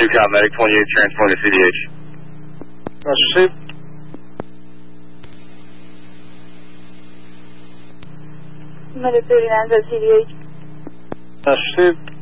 Newcom Medic 28 transferring to CDH. Steve. Medic 39 at CDH. Steve.